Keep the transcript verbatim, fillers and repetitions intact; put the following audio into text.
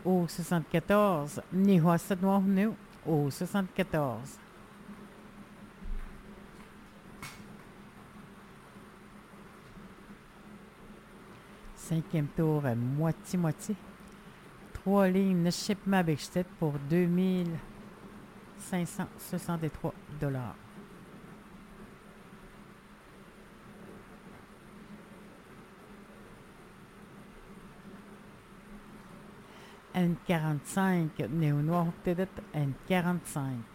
au soixante-quatorze. Ni Hosta Noir New au soixante-quatorze. Cinquième tour à moitié-moitié. Trois lignes Shipma Bechtet pour deux mille cinq cent soixante-trois dollars. N quarante-cinq, Néo Noir Octedet, N quarante-cinq.